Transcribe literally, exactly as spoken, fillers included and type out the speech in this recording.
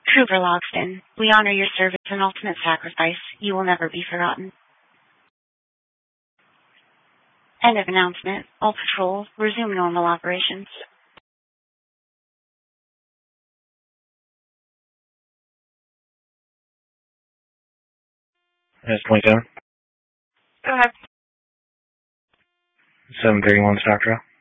Trooper Logston, we honor your service and ultimate sacrifice. You will never be forgotten. End of announcement. All patrols resume normal operations. That's twenty-seven. Go ahead. seven thirty-one Stockdale.